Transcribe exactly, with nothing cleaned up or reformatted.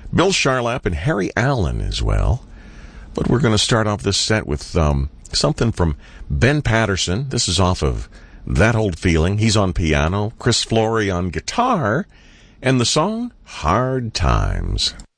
Bill Charlap and Harry Allen as well. But we're going to start off this set with um, something from Ben Patterson. This is off of That Old Feeling. He's on piano, Chris Flory on guitar, and the song Hard Times.